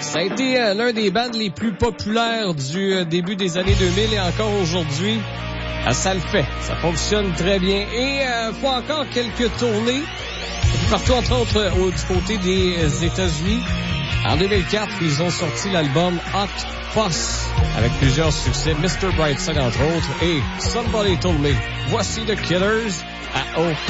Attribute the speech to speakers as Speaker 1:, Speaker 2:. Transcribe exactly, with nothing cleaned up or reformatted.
Speaker 1: Ça a été euh, l'un des bands les plus populaires du euh, début des années deux mille et encore aujourd'hui, euh, ça le fait. Ça fonctionne très bien. Et euh, faut encore quelques tournées. Partout, entre autres, euh, au, du côté des euh, États-Unis. En deux mille quatre, ils ont sorti l'album Hot Fuss avec plusieurs succès. mister Brightside, entre autres, et Somebody Told Me. Voici The Killers à O